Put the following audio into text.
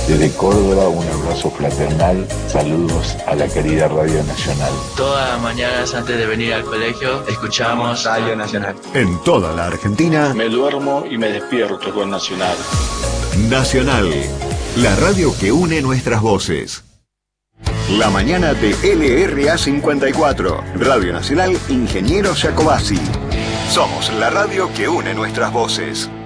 Desde Córdoba, un abrazo fraternal. Saludos a la querida Radio Nacional. Todas las mañanas antes de venir al colegio, escuchamos Radio Nacional. En toda la Argentina, me duermo y me despierto con Nacional. Nacional, la radio que une nuestras voces. La mañana de LRA 54, Radio Nacional Ingeniero Jacobasi. Somos la radio que une nuestras voces.